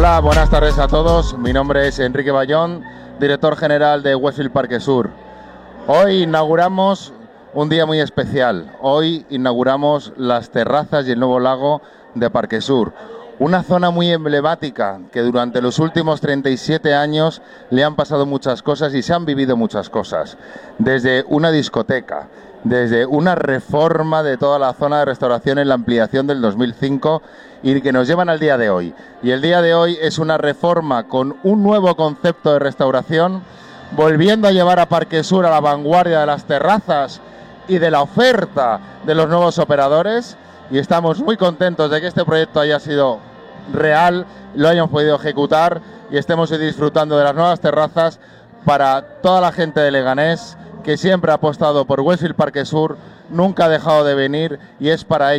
Hola, buenas tardes a todos. Mi nombre es Enrique Bayón, director general de Westfield Parque Sur. Hoy inauguramos un día muy especial. Hoy inauguramos las terrazas y el nuevo lago de Parque Sur. Una zona muy emblemática que durante los últimos 37 años le han pasado muchas cosas y se han vivido muchas cosas. Desde una discoteca, desde una reforma de toda la zona de restauración en la ampliación del 2005 y que nos llevan al día de hoy. Y el día de hoy es una reforma con un nuevo concepto de restauración, volviendo a llevar a Parque Sur a la vanguardia de las terrazas y de la oferta de los nuevos operadores. Y estamos muy contentos de que este proyecto haya sido real, lo hayamos podido ejecutar y estemos disfrutando de las nuevas terrazas para toda la gente de Leganés que siempre ha apostado por Westfield Parque Sur, nunca ha dejado de venir y es para ellos